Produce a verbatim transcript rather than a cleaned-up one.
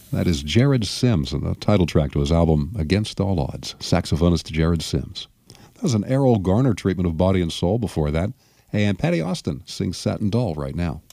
That is Jared Sims and the title track to his album Against All Odds, saxophonist Jared Sims. That was an Errol Garner treatment of Body and Soul before that, and Patty Austin sings Satin Doll right now.